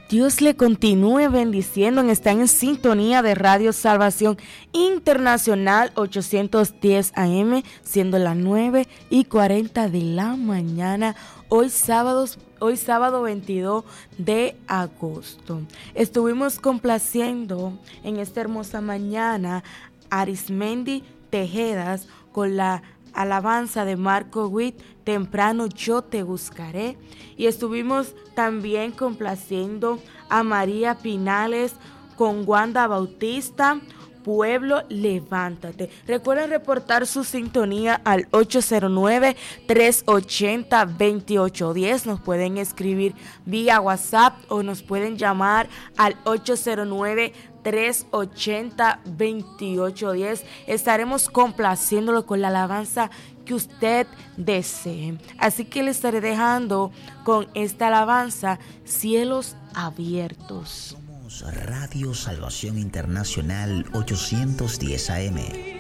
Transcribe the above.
Dios le continúe bendiciendo. Están en sintonía de Radio Salvación Internacional 810 AM, siendo las 9:40 de la mañana. Hoy sábado 22 de agosto. Estuvimos complaciendo en esta hermosa mañana a Arismendi Tejedas con la alabanza de Marco Witt, Temprano yo te buscaré. Y estuvimos también complaciendo a María Pinales con Wanda Bautista, Pueblo, levántate. Recuerden reportar su sintonía al 809-380-2810. Nos pueden escribir vía WhatsApp o nos pueden llamar al 809-380-2810. Estaremos complaciéndolo con la alabanza que usted desee. Así que le estaré dejando con esta alabanza, Cielos Abiertos. Radio Salvación Internacional 810 AM.